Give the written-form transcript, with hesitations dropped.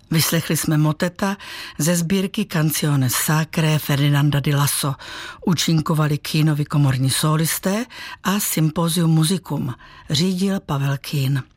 Vyslechli jsme moteta ze sbírky Canciones Sacrae Ferdinanda di Lasso. Účinkovali Kýnovi komorní sólisté a Symposium Musicum. Řídil Pavel Kýn.